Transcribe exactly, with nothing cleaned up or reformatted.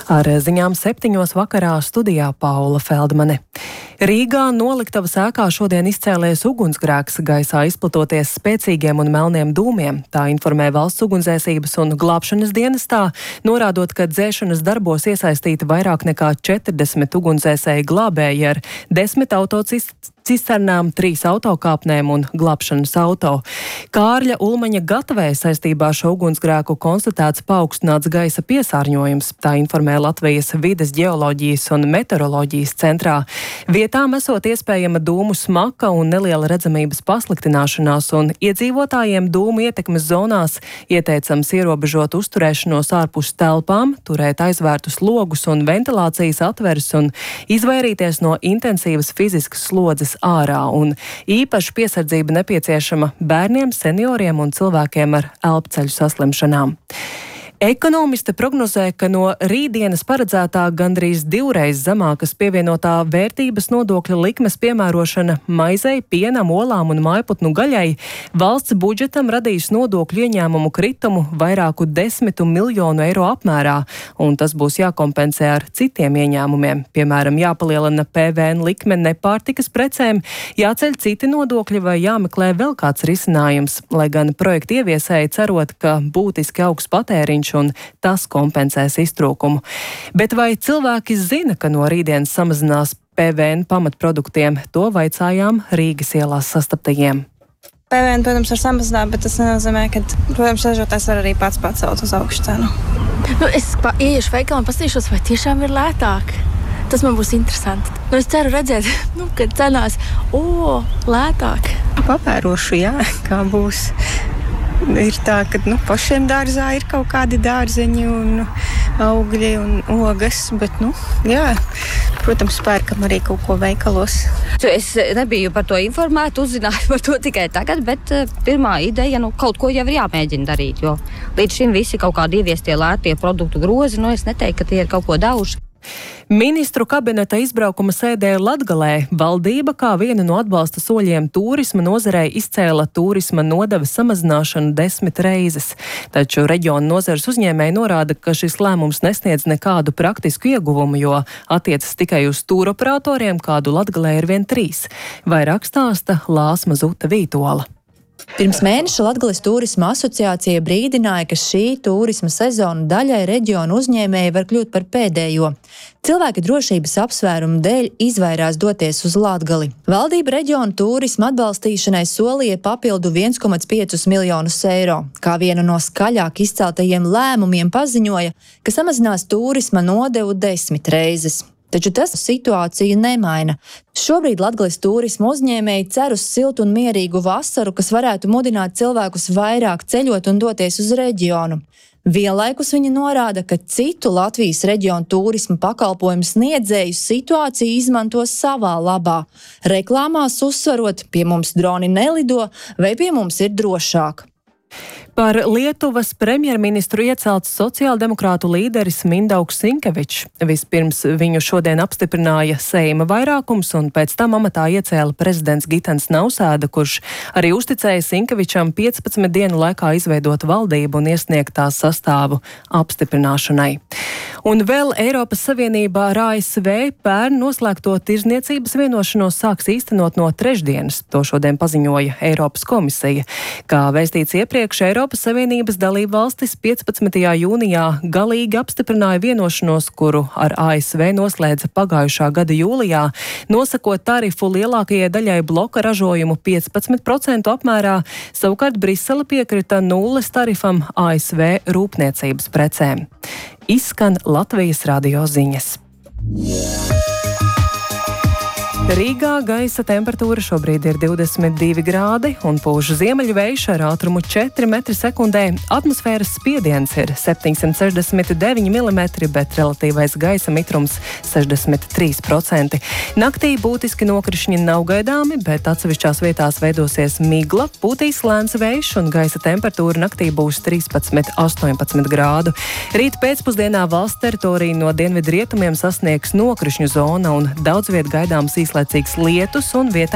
Ar ziņām septiņos vakarā studijā Paula Feldmane. Rīgā noliktavas ēkā šodien izcēlies ugunsgrēks, gaisā izplatoties spēcīgiem un melniem dūmiem. Tā informē Valsts ugunsdzēsības un glābšanas dienestā, norādot, ka dzēšanas darbos iesaistīti vairāk nekā četrdesmit ugunsdzēsēji glābēji ar desmit autocisternām, trīs autokāpnēm un glābšanas auto. Kārļa Ulmaņa gatavē saistībā ar šo ugunsgrēku konstatēts paaugstināts gaisa piesārņojums. Tā informē Latvijas vides ģeoloģijas un meteoroloģijas centrā. Vietām esot iespējama dūmu smaka un neliela redzamības pasliktināšanās, un iedzīvotājiem dūmu ietekmes zonās ieteicams ierobežot uzturēšanos ārpus telpām, turēt aizvērtus logus un ventilācijas atveres un izvairīties no intensīvas fiziskas slodzes ārā. Un īpaši piesardzība nepieciešama bērniem, senioriem un cilvēkiem ar elpceļu saslimšanām. Ekonomisti prognozē, ka no rītdienas paredzētā gandrīz divreiz zemākas pievienotā vērtības nodokļa likmes piemērošana maizei, pienam, olām un mājputnu gaļai valsts budžetam radīs nodokļu ieņēmumu kritumu vairāku desmitu miljonu eiro apmērā, un tas būs jākompensē ar citiem ieņēmumiem. Piemēram, jāpalielina P V N likme nepārtikas precēm, jāceļ citi nodokļi vai jāmeklē vēl kāds risinājums, lai gan projekta ieviesēji cerot, ka būtiski augs patēriņš un tas kompensēs iztrūkumu. Bet vai cilvēki zina, ka no rītdienas samazinās P V N pamatproduktiem? To vaicājām Rīgas ielās sastaptajiem. P V N, protams, var samazināt, bet tas nenozīmē, ka, protams, ražotājs var arī pats pacelt uz augšu cenu. Nu, es ieiešu veikalā un paskatīšos, vai tiešām ir lētāk. Tas man būs interesanti. Nu, es ceru redzēt, nu, kad cenās, o, lētāk. Papērošu, jā, kā būs. Ir tā, ka nu, pašiem dārzā ir kaut kādi dārzeņi un augļi un ogas, bet, nu, jā, protams, pērkam arī kaut ko veikalos. Es nebiju par to informēta, uzzināju par to tikai tagad, bet pirmā ideja, nu, kaut ko jau ir jāmēģina darīt, jo līdz šim visi kaut kādi ieviestie lētie produktu grozi, nu, es neteiktu, ka tie ir kaut ko dauži. Ministru kabineta izbraukuma sēdē Latgalē valdība kā vienu no atbalsta soļiem turisma nozarei izcēla turisma nodevas samazināšanu desmit reizes. Taču reģiona nozares uzņēmēji norāda, ka šis lēmums nesniedz nekādu praktisku ieguvumu, jo attiecas tikai uz tūroperatoriem, kādu Latgalē ir vien trīs. Vairāk stāsta Lāsma Zuta Vītola. Pirms mēneša Latgales turisma asociācija brīdināja, ka šī turisma sezona daļai reģionu uzņēmēji var kļūt par pēdējo. Cilvēki drošības apsvērumu dēļ izvairās doties uz Latgali. Valdība reģionu turisma atbalstīšanai solīja papildu viens komats piecus miljonus eiro. Kā vienu no skaļāk izceltajiem lēmumiem paziņoja, ka samazinās turisma nodevu desmit reizes. Taču tas situāciju nemaina. Šobrīd Latgales turisma uzņēmēji cer uz siltu un mierīgu vasaru, kas varētu mudināt cilvēkus vairāk ceļot un doties uz reģionu. Vienlaikus viņi norāda, ka citu Latvijas reģionu turisma pakalpojumu sniedzēju situāciju izmanto savā labā. Reklāmās uzsvarot, pie mums droni nelido vai pie mums ir drošāk. Par Lietuvas premjerministru iecelts sociāldemokrātu līderis Mindaugs Sinkevičs. Vispirms viņu šodien apstiprināja Seima vairākums un pēc tam amatā iecēla prezidents Gitans Nausēda, kurš arī uzticēja Sinkevičam piecpadsmit dienu laikā izveidot valdību un iesniegt tās sastāvu apstiprināšanai. Un vēl Eiropas Savienībā ar A S V pērn noslēgto tirzniecības vienošanos sāks īstenot no trešdienas. To šodien paziņoja Eiropas komisija. Kā vēstīts iepriekš, Eiropas Savienības dalība valstis piecpadsmitajā jūnijā galīgi apstiprināja vienošanos, kuru ar A S V noslēdza pagājušā gada jūlijā, nosakot tarifu lielākajai daļai bloka ražojumu piecpadsmit procentu apmērā, savukārt Brisele piekrita nulles tarifam A S V rūpniecības precēm. Izskan Latvijas radio ziņas. Rīgā gaisa temperatūra šobrīd ir divdesmit divi grādi un pūš ziemeļu vējš ar ātrumu četri metri sekundē. Atmosfēras spiediens ir septiņsimt sešdesmit deviņi milimetri, bet relatīvais gaisa mitrums sešdesmit trīs procenti. Naktī būtiski nokrišņi nav gaidāmi, bet atsevišķās vietās veidosies migla, pūtīs lēns vējš un gaisa temperatūra naktī būs trīspadsmit astoņpadsmit grādu. Rīt pēcpusdienā valsts teritorija no dienvidu rietumiem sasniegs nokrišņu zona un daudz viet gaidāms īslaicīgs lietus un vietā